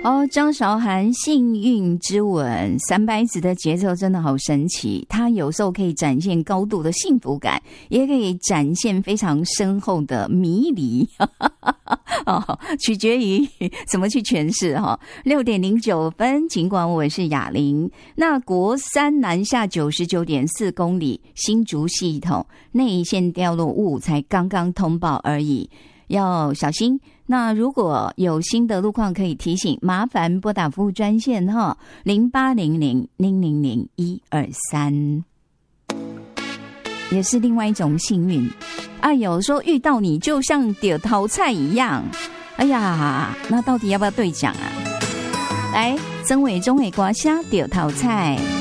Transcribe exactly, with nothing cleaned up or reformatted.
哦，张韶涵幸运之吻，三拍子的节奏真的好神奇，它有时候可以展现高度的幸福感，也可以展现非常深厚的迷离哦，取决于怎么去诠释哈。六点零九分，尽管我是雅玲。那国三南下九十九点四公里，新竹系统内线掉落物才刚刚通报而已，要小心。那如果有新的路况可以提醒，麻烦拨打服务专线哈，零八零零零零零一二三，也是另外一种幸运啊。有时候遇到你就像丢桃菜一样，哎呀，那到底要不要兑奖啊？来，曾伟忠的歌声丢桃菜。